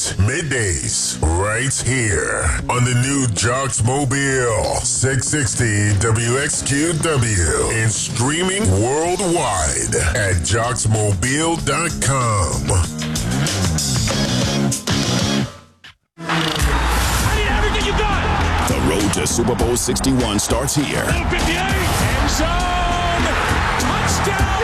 middays, right here on the new Jocks Mobile 660 WXQW and streaming worldwide at JocksMobile.com. Everything you got. The road to Super Bowl 61 starts here. 58, end zone, touchdown.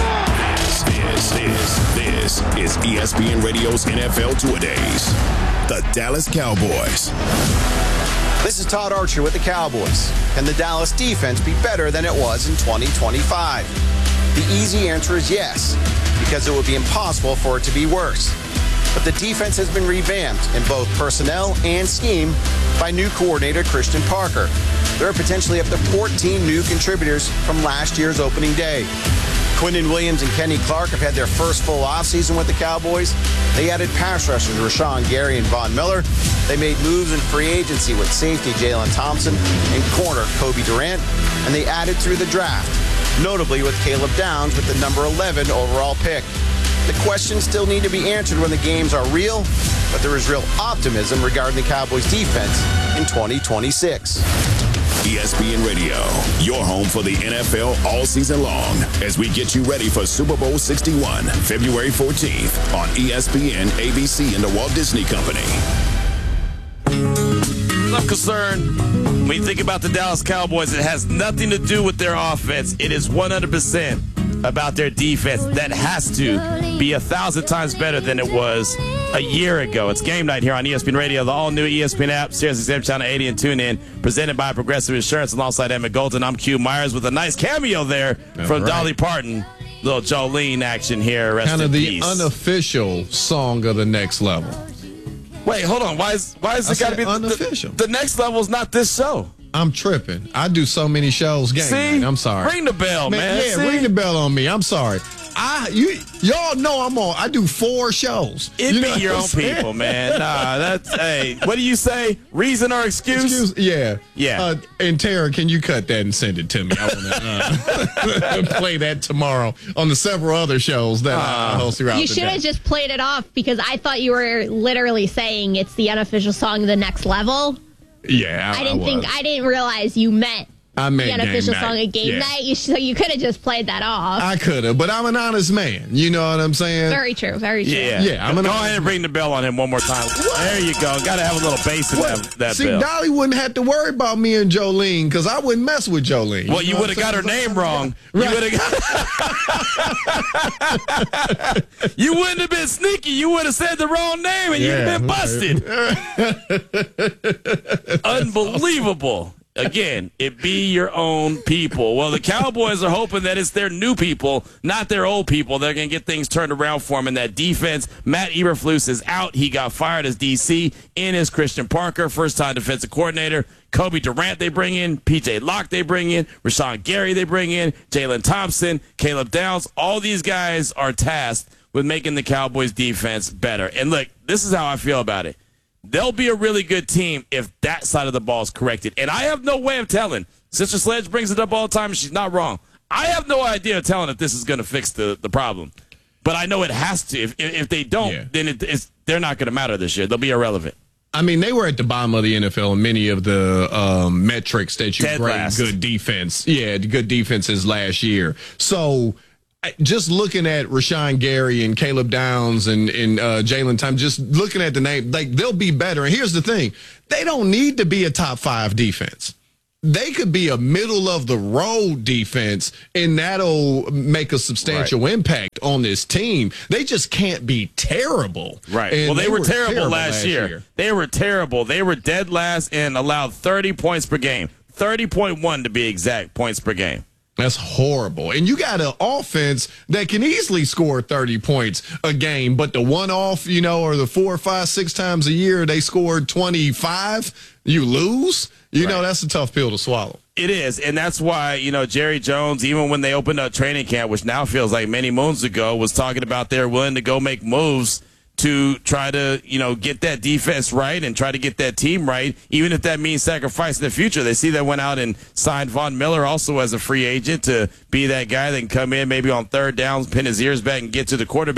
This is ESPN Radio's NFL Two-A-Days. The Dallas Cowboys. This is Todd Archer with the Cowboys. Can the Dallas defense be better than it was in 2025? The easy answer is yes, because it would be impossible for it to be worse. But the defense has been revamped in both personnel and scheme by new coordinator Christian Parker. There are potentially up to 14 new contributors from last year's opening day. Quinnen Williams and Kenny Clark have had their first full offseason with the Cowboys. They added pass rushers Rashawn Gary and Von Miller. They made moves in free agency with safety Jalen Thompson and corner Kobe Durant. And they added through the draft, notably with Caleb Downs with the number 11 overall pick. The questions still need to be answered when the games are real, but there is real optimism regarding the Cowboys defense in 2026. ESPN Radio, your home for the NFL all season long as we get you ready for Super Bowl 61, February 14th on ESPN, ABC, and the Walt Disney Company. I'm concerned when you think about the Dallas Cowboys, it has nothing to do with their offense. It is 100% about their defense. That has to be 1,000 times better than it was a year ago. It's game night here on ESPN Radio, the all-new ESPN app, SiriusXM Channel 80 and TuneIn, presented by Progressive Insurance. Alongside Emmett Golden, I'm Q Myers with a nice cameo there from Dolly Parton. Little Jolene action here. Rest kind of in the peace. Unofficial song of the next level. Wait, hold on. Why is it got to be unofficial? The next level is not this show. I'm tripping. I do so many shows game night. I'm sorry. Ring the bell, man. Yeah, ring the bell on me. I'm sorry. Y'all know I'm on. I do 4 shows. It be your own people, man. Nah, that's, hey, what do you say? Reason or excuse? Yeah. Yeah. And Tara, can you cut that and send it to me? I want to play that tomorrow on the several other shows that I host throughout the day. You should have just played it off because I thought you were literally saying it's the unofficial song of the next level. Yeah, I didn't realize you meant the unofficial song of game night. So you could have just played that off. I could have, but I'm an honest man. You know what I'm saying? Very true. Very true. Yeah. I'm go ahead and ring the bell on him one more time. There you go. Got to have a little bass in that See, bell. Dolly wouldn't have to worry about me and Jolene because I wouldn't mess with Jolene. Well, you would have got her name wrong. Right. You would have You wouldn't have been sneaky. You would have said the wrong name and you'd have been busted. Unbelievable. Again, it be your own people. Well, the Cowboys are hoping that it's their new people, not their old people. They're going to get things turned around for them in that defense. Matt Eberflus is out. He got fired as DC. In is Christian Parker, first-time defensive coordinator. Kobe Durant they bring in. P.J. Locke they bring in. Rashawn Gary they bring in. Jalen Thompson, Caleb Downs. All these guys are tasked with making the Cowboys defense better. And look, this is how I feel about it. They'll be a really good team if that side of the ball is corrected. And I have no way of telling. Sister Sledge brings it up all the time, and she's not wrong. I have no idea of telling if this is going to fix the problem. But I know it has to. If they don't, then they're not going to matter this year. They'll be irrelevant. I mean, they were at the bottom of the NFL in many of the metrics that you grade good defense. Yeah, good defenses last year. So just looking at Rashawn Gary and Caleb Downs and Jalen Thompson, just looking at the name, like they'll be better. And here's the thing. They don't need to be a top 5 defense. They could be a middle-of-the-road defense, and that'll make a substantial impact on this team. They just can't be terrible. Right. And well, they were terrible last year. They were terrible. They were dead last and allowed 30 points per game. 30.1 to be exact points per game. That's horrible. And you got an offense that can easily score 30 points a game, but the one-off, or the 4 or 5, 6 times a year they scored 25, you lose? That's a tough pill to swallow. It is, and that's why, Jerry Jones, even when they opened up training camp, which now feels like many moons ago, was talking about they're willing to go make moves to try to, get that defense right and try to get that team right, even if that means sacrifice in the future. They see they went out and signed Von Miller also as a free agent to be that guy that can come in maybe on third downs, pin his ears back, and get to the quarterback.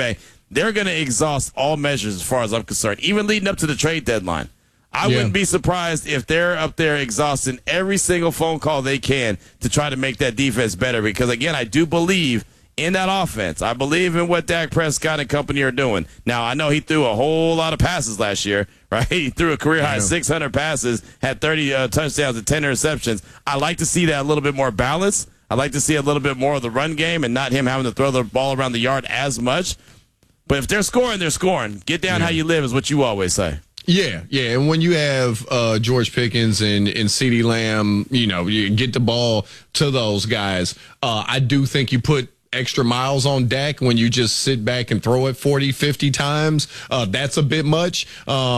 they're going to exhaust all measures as far as I'm concerned, even leading up to the trade deadline. I wouldn't be surprised if they're up there exhausting every single phone call they can to try to make that defense better because, again, I do believe in that offense. I believe in what Dak Prescott and company are doing. Now, I know he threw a whole lot of passes last year, right? He threw a career-high 600 passes, had 30 touchdowns and 10 interceptions. I like to see that a little bit more balanced. I like to see a little bit more of the run game and not him having to throw the ball around the yard as much. But if they're scoring, they're scoring. Get down how you live is what you always say. Yeah. And when you have George Pickens and CeeDee Lamb, you get the ball to those guys. I do think you put extra miles on Dak when you just sit back and throw it 40, 50 times. That's a bit much.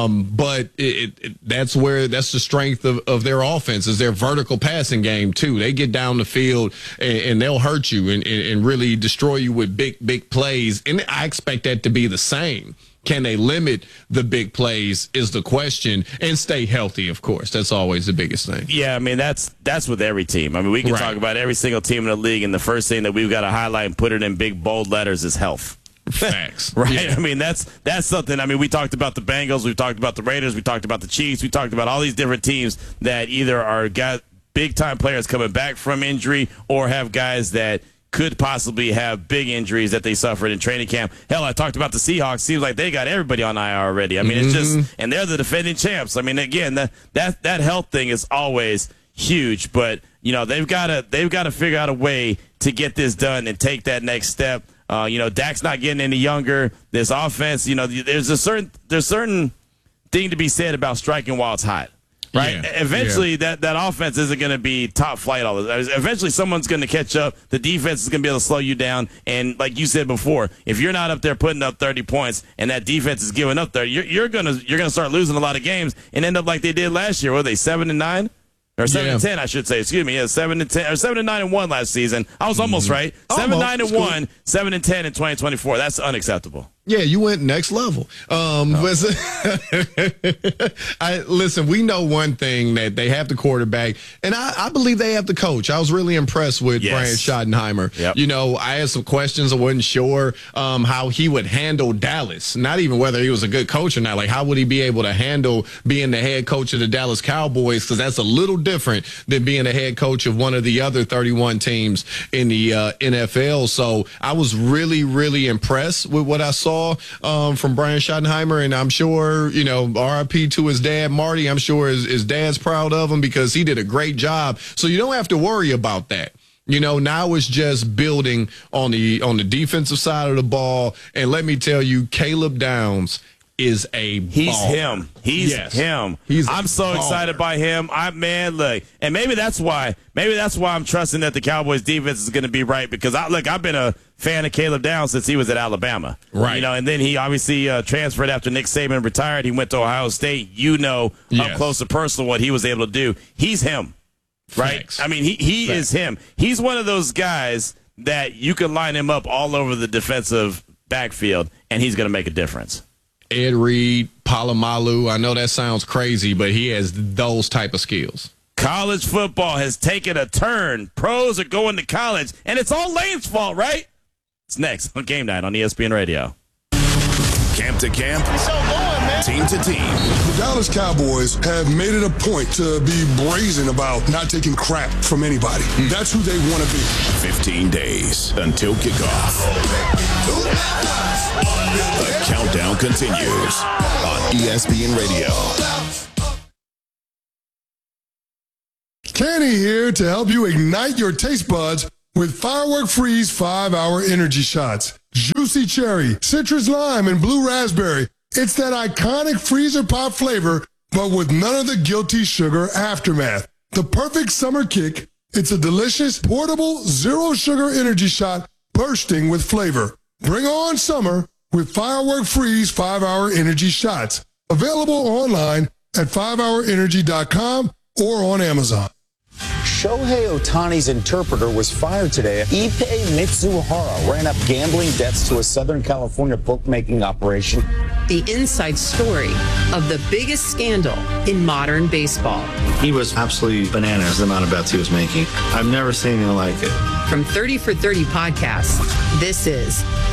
But that's the strength of their offense is their vertical passing game too. They get down the field and they'll hurt you and really destroy you with big plays. And I expect that to be the same. Can they limit the big plays is the question, and stay healthy, of course. That's always the biggest thing. Yeah, I mean, that's with every team. I mean, we can talk about every single team in the league, and the first thing that we've got to highlight and put it in big, bold letters is health. Facts. Right? Yeah. I mean, that's something. I mean, we talked about the Bengals, we've talked about the Raiders, we talked about the Chiefs, we talked about all these different teams that either are got big-time players coming back from injury or have guys that could possibly have big injuries that they suffered in training camp. Hell, I talked about the Seahawks. Seems like they got everybody on IR already. I mean, it's just, and they're the defending champs. I mean, again, that health thing is always huge, but they've got to figure out a way to get this done and take that next step. Dak's not getting any younger. This offense, there's a certain thing to be said about striking while it's hot. Right. Yeah. Eventually, that offense isn't going to be top flight all the time. Eventually, someone's going to catch up. The defense is going to be able to slow you down. And like you said before, if you're not up there putting up 30 points and that defense is giving up 30, you're going to start losing a lot of games and end up like they did last year. Were they 7-9? Or 7-10, I should say. Excuse me. Yeah, 7-10 or 7-9-1 last season. I was almost right. 7-9-1, 7-10 in 2024. That's unacceptable. Yeah, you went next level. Listen, we know one thing, that they have the quarterback, and I believe they have the coach. I was really impressed with Brian Schottenheimer. Yep. I had some questions. I wasn't sure how he would handle Dallas. Not even whether he was a good coach or not. Like, how would he be able to handle being the head coach of the Dallas Cowboys? Because that's a little different than being the head coach of one of the other 31 teams in the NFL. So I was really, really impressed with what I saw from Brian Schottenheimer, and I'm sure, RIP to his dad, Marty, I'm sure his dad's proud of him because he did a great job. So you don't have to worry about that. Now it's just building on the defensive side of the ball. And let me tell you, Caleb Downs is a baller. He's him. I'm so excited by him. Look, and maybe that's why I'm trusting that the Cowboys defense is going to be right, because I've been a fan of Caleb Downs since he was at Alabama. Right. And then he obviously transferred after Nick Saban retired. He went to Ohio State. Up close and personal what he was able to do. He's him. Right? Facts. I mean, he is him. He's one of those guys that you can line him up all over the defensive backfield, and he's going to make a difference. Ed Reed, Palomalu. I know that sounds crazy, but he has those type of skills. College football has taken a turn. Pros are going to college, and it's all Lane's fault, right? It's next on Game Night on ESPN Radio. Camp to camp, team to team. The Dallas Cowboys have made it a point to be brazen about not taking crap from anybody. That's who they want to be. 15 days until kickoff. The countdown continues on ESPN Radio. Kenny here to help you ignite your taste buds with Firework Freeze 5-Hour Energy Shots. Juicy cherry, citrus lime, and blue raspberry. It's that iconic freezer pop flavor, but with none of the guilty sugar aftermath. The perfect summer kick. It's a delicious, portable, zero-sugar energy shot bursting with flavor. Bring on summer with Firework Freeze 5-Hour Energy Shots. Available online at 5hourenergy.com or on Amazon. Shohei Ohtani's interpreter was fired today. Ippei Mitsuhara ran up gambling debts to a Southern California bookmaking operation. The inside story of the biggest scandal in modern baseball. He was absolutely bananas, the amount of bets he was making. I've never seen anything like it. From 30 for 30 podcasts, this is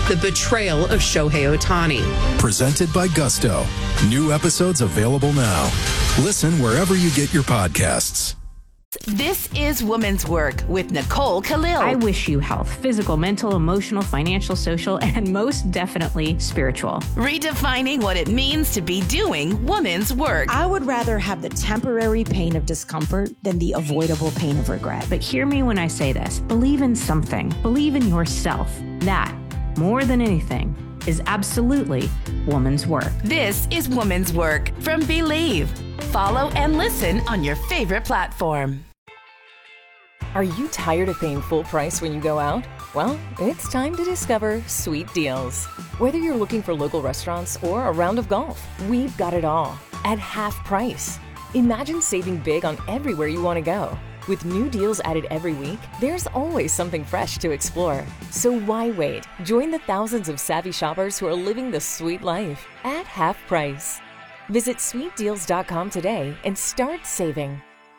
The Betrayal of Shohei Ohtani. Presented by Gusto. New episodes available now. Listen wherever you get your podcasts. This is Woman's Work with Nicole Khalil. I wish you health, physical, mental, emotional, financial, social, and most definitely spiritual. Redefining what it means to be doing woman's work. I would rather have the temporary pain of discomfort than the avoidable pain of regret. But hear me when I say this. Believe in something. Believe in yourself. That, more than anything, is absolutely woman's work. This is Woman's Work from Believe. Follow and listen on your favorite platform. Are you tired of paying full price when you go out? Well, it's time to discover Sweet Deals. Whether you're looking for local restaurants or a round of golf, we've got it all at half price. Imagine saving big on everywhere you want to go. With new deals added every week, there's always something fresh to explore. So why wait? Join the thousands of savvy shoppers who are living the sweet life at half price. Visit sweetdeals.com today and start saving.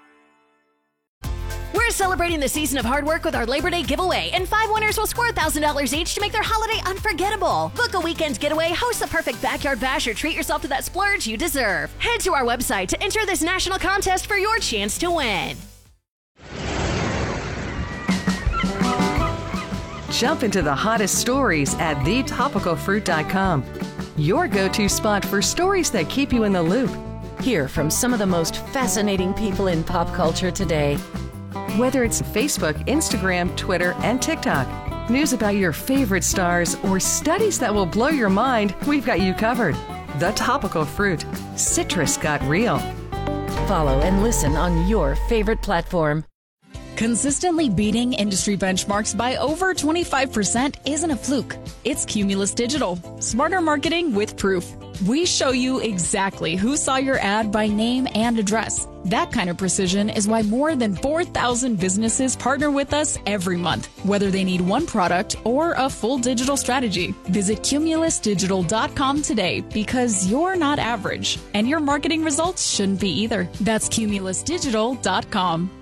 We're celebrating the season of hard work with our Labor Day giveaway, and 5 winners will score $1,000 each to make their holiday unforgettable. Book a weekend getaway, host the perfect backyard bash, or treat yourself to that splurge you deserve. Head to our website to enter this national contest for your chance to win. Jump into the hottest stories at thetopicalfruit.com. Your go-to spot for stories that keep you in the loop. Hear from some of the most fascinating people in pop culture today. Whether it's Facebook, Instagram, Twitter, and TikTok, news about your favorite stars, or studies that will blow your mind, we've got you covered. The Topical Fruit. Citrus got real. Follow and listen on your favorite platform. Consistently beating industry benchmarks by over 25% isn't a fluke. It's Cumulus Digital. Smarter marketing with proof. We show you exactly who saw your ad by name and address. That kind of precision is why more than 4,000 businesses partner with us every month, whether they need one product or a full digital strategy. Visit cumulusdigital.com today, because you're not average, and your marketing results shouldn't be either. That's cumulusdigital.com.